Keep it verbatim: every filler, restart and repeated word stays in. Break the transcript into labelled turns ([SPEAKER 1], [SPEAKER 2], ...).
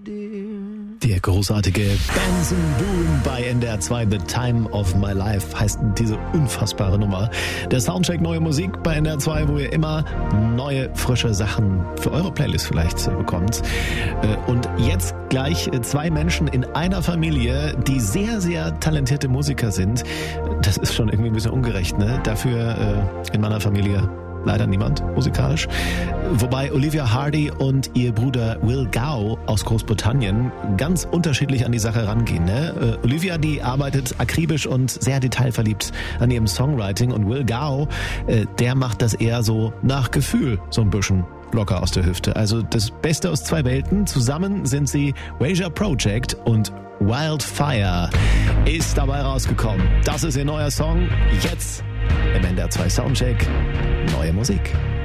[SPEAKER 1] Der großartige Benson Boone bei N D R zwei, The Time of My Life heißt diese unfassbare Nummer. Der Soundcheck Neue Musik bei N D R zwei, wo ihr immer neue, frische Sachen für eure Playlist vielleicht bekommt. Und jetzt gleich zwei Menschen in einer Familie, die sehr, sehr talentierte Musiker sind. Das ist schon irgendwie ein bisschen ungerecht, ne? Dafür in meiner Familie leider niemand musikalisch. Wobei Olivia Hardy und ihr Bruder Will Gow aus Großbritannien ganz unterschiedlich an die Sache rangehen. Ne? Äh, Olivia, die arbeitet akribisch und sehr detailverliebt an ihrem Songwriting, und Will Gow, äh, der macht das eher so nach Gefühl, so ein bisschen locker aus der Hüfte. Also das Beste aus zwei Welten. Zusammen sind sie Wager Project, und Wildfire ist dabei rausgekommen. Das ist ihr neuer Song. Jetzt im N D R zwei Soundcheck Neue Musik.